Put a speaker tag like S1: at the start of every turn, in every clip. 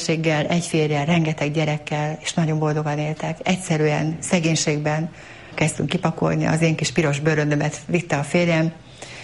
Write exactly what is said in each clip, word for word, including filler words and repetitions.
S1: Egy férjel, rengeteg gyerekkel, és nagyon boldogan éltek. Egyszerűen szegénységben kezdtünk kipakolni, az én kis piros bőröndömet vitte a férjem,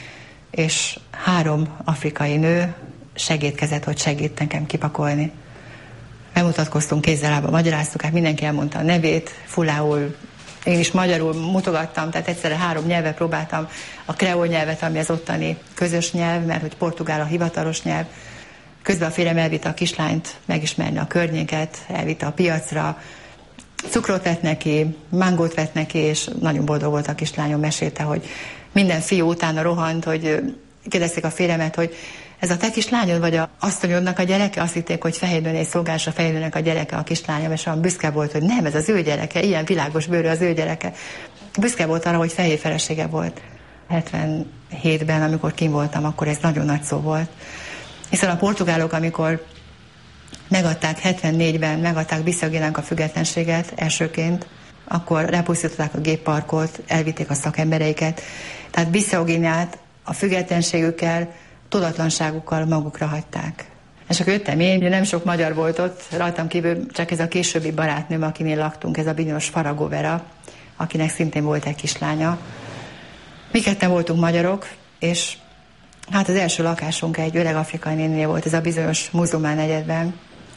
S1: és három afrikai nő segítkezett, hogy segít nekem kipakolni. Bemutatkoztunk, kézzel-lábbal magyaráztuk, hát mindenki elmondta a nevét, fulául, én is magyarul mutogattam, tehát egyszerre három nyelvet próbáltam, a kreol nyelvet, ami az ottani közös nyelv, mert hogy portugál a hivatalos nyelv. Közben a férjem elvitte a kislányt megismerni a környéket, elvitte a piacra, cukrot vett neki, mángót vett neki, és nagyon boldog volt a kislányom, mesélte, hogy minden fiú utána rohant, hogy kérdezték a férjemet, hogy ez a te kislányod, vagy a asszonyodnak a gyereke? Azt hitték, hogy fehérnőnél szolgálásra fehérnőnek a gyereke a kislányom, és olyan büszke volt, hogy nem, ez az ő gyereke, ilyen világos bőrű az ő gyereke. Büszke volt arra, hogy fehér felesége volt. hetvenhétben, amikor kim voltam, akkor ez nagyon nagy szó volt. Hiszen a portugálok, amikor megadták hetvennégyben, megadták Bissau-Guineának a függetlenséget elsőként, akkor lepusztították a gépparkot, elvitték a szakembereiket. Tehát Bissau-Guineát a függetlenségükkel, tudatlanságukkal magukra hagyták. És akkor jöttem én, nem sok magyar volt ott, rajtam kívül csak ez a későbbi barátnőm, akinél laktunk, ez a bizonyos Faragó Vera, akinek szintén volt egy kislánya. Mi ketten voltunk magyarok, és hát az első lakásunk egy öreg afrikai néninél volt, ez a bizonyos muzulmán negyedben.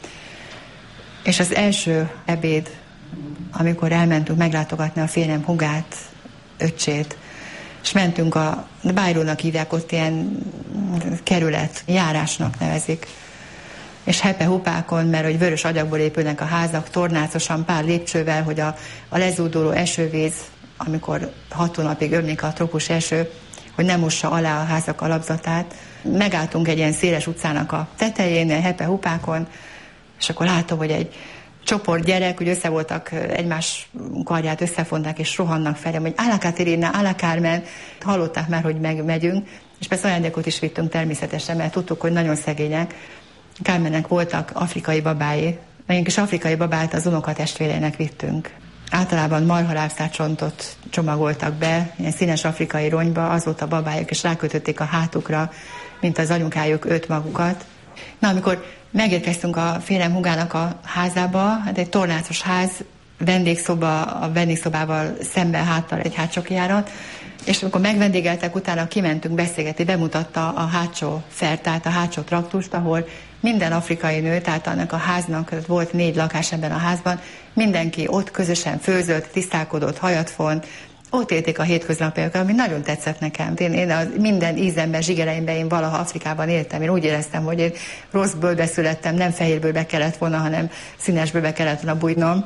S1: És az első ebéd, amikor elmentünk meglátogatni a férjem hugát, öccsét, és mentünk a Bájrónak hívják, ott ilyen kerület, járásnak nevezik. És hepe-hupákon, mert hogy vörös agyagból épülnek a házak, tornácosan pár lépcsővel, hogy a, a lezúduló esővíz, amikor hat hónapig ömlik a trópus eső, hogy nem mossa alá a házak alapzatát. Megálltunk egy ilyen széles utcának a tetején, hepe-hupákon, és akkor látom, hogy egy csoport gyerek, hogy össze voltak, egymás karját összefonták, és rohannak felém, hogy Ála Katerina, Ála Carmen, hallották már, hogy megmegyünk, és persze ajándékot is vittünk természetesen, mert tudtuk, hogy nagyon szegények. Carmennek voltak afrikai babái, nagyon kis afrikai babát az unokatestvéreinek vittünk. Általában marhalábszárcsontot csomagoltak be, ilyen színes afrikai ronyba, az volt a babájuk, és rákötötték a hátukra, mint az anyukájuk őt magukat. Na, amikor megérkeztünk a férjem hugának a házába, hát egy tornácos ház, vendégszoba, a vendégszobával szemben háttal egy hátsó kijárat, és amikor megvendégeltek, utána kimentünk beszélgetni, bemutatta a hátsó fertát, a hátsó traktust, ahol minden afrikai nő, tehát annak a háznak, volt négy lakás ebben a házban, mindenki ott közösen főzött, tisztálkodott, hajat font, ott élték a hétköznapjaikat, ami nagyon tetszett nekem. Én, én a minden ízemben, zsigereimben én valaha Afrikában éltem. Én úgy éreztem, hogy én rossz bőrbe születtem, nem fehér bőrbe kellett volna, hanem színes bőrbe kellett volna bújnom.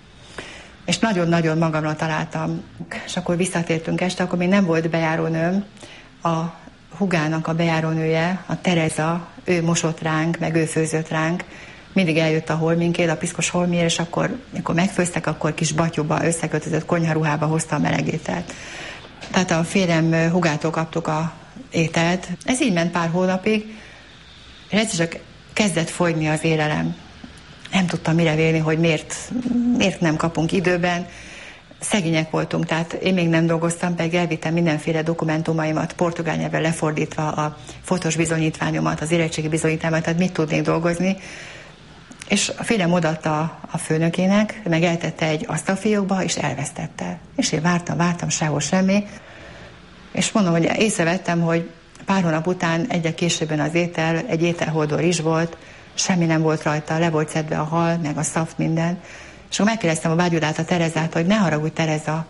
S1: És nagyon-nagyon magamra találtam. És akkor visszatértünk este, akkor még nem volt bejárónőm. A hugának a bejárónője, a Tereza, ő mosott ránk, meg ő főzött ránk. Mindig eljött a holminkért, a piszkos holmiért, és akkor, amikor megfőztek, akkor kis batyúba, összekötözött konyharuhába hozta a melegételt. Tehát a férjem hugától kaptuk a ételt. Ez így ment pár hónapig, és egyszer csak kezdett fogyni az élelem. Nem tudtam mire vélni, hogy miért, miért nem kapunk időben. Szegények voltunk, tehát én még nem dolgoztam, pedig elvittem mindenféle dokumentumaimat, portugál nyelvre lefordítva a fotós bizonyítványomat, az érettségi bizonyítványomat, tehát mit tudnék dolgozni. És a férjem odaadta a főnökének, meg eltette egy asztalfiókba, és elvesztette. És én vártam, vártam, sehol semmi. És mondom, hogy észrevettem, hogy pár hónap után egyre későbben az étel, egy ételhordó is volt, semmi nem volt rajta, le volt szedve a hal, meg a szaft, minden. És akkor megkérdeztem a bágyudát, a Terezát, hogy ne haragudj, Tereza,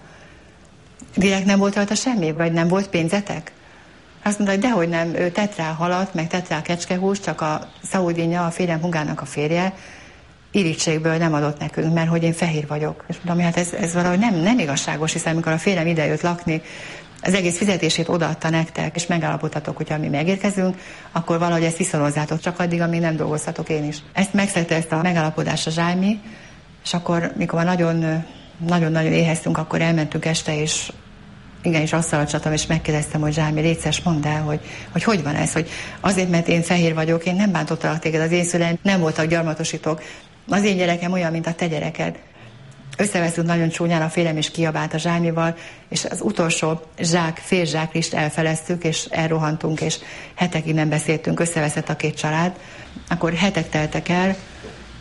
S1: direkt nem volt rajta semmi, vagy nem volt pénzetek? Azt mondta, hogy dehogy nem, ő tett rá halat, meg tett rá kecskehúst, csak a szaudinja, a férjem hugának a férje, irítségből nem adott nekünk, mert hogy én fehér vagyok. És mondtam, hát ez, ez valahogy nem, nem igazságos, hiszen amikor a férjem idejött lakni, az egész fizetését odaadta nektek, és megállapodhatok, hogyha mi megérkezünk, akkor valahogy ezt viszonozzátok, csak addig, amíg nem dolgozhatok én is. Ezt megszegte, ezt a megállapodást a Zsájmi, és akkor, mikor már nagyon, nagyon-nagyon éheztünk, akkor elmentünk este, és igenis asztalra csatom, és megkérdeztem, hogy Zsájmi, létszes, mondd el, hogy, hogy hogy van ez, hogy azért, mert én fehér vagyok, én nem bántottalak téged, az én szüleim nem voltak gyarmatosítók, az én gyerekem olyan, mint a te gyereked. Összeveszünk nagyon csúnyán, a férjem is kiabált a Zsájmival, és az utolsó zsák, fél zsáklist elfeleztük, és elrohantunk, és hetekig nem beszéltünk, összeveszett a két család. Akkor hetek teltek el,